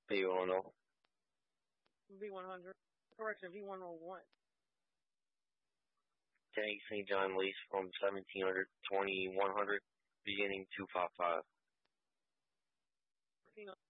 B10. V100. Correction, V101. Tank St. John lease from 1700 2100, beginning 255.